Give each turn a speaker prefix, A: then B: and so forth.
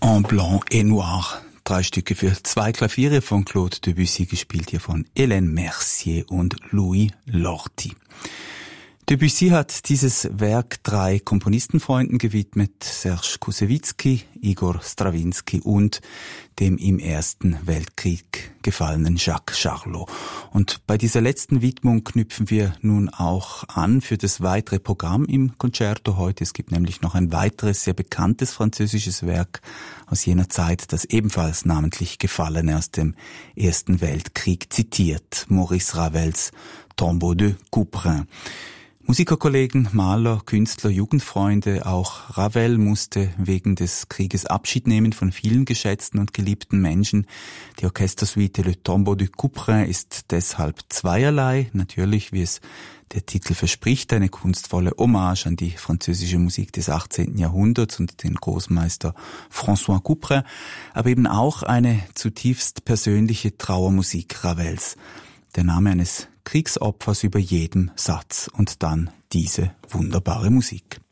A: En Blanc et Noir. 3 Stücke für 2 Klaviere von Claude Debussy, gespielt hier von Hélène Mercier und Louis Lorty. Debussy hat dieses Werk 3 Komponistenfreunden gewidmet: Serge Koussevitzky, Igor Strawinsky und dem im Ersten Weltkrieg gefallenen Jacques Charlot. Und bei dieser letzten Widmung knüpfen wir nun auch an für das weitere Programm im Concerto heute. Es gibt nämlich noch ein weiteres sehr bekanntes französisches Werk aus jener Zeit, das ebenfalls namentlich Gefallene aus dem Ersten Weltkrieg zitiert: Maurice Ravels Tombeau de Couperin. Musikerkollegen, Maler, Künstler, Jugendfreunde, auch Ravel musste wegen des Krieges Abschied nehmen von vielen geschätzten und geliebten Menschen. Die Orchestersuite Le Tombeau de Couperin ist deshalb zweierlei. Natürlich, wie es der Titel verspricht, eine kunstvolle Hommage an die französische Musik des 18. Jahrhunderts und den Großmeister François Couperin, aber eben auch eine zutiefst persönliche Trauermusik Ravels. Der Name eines Kriegsopfers über jedem Satz und dann diese wunderbare Musik.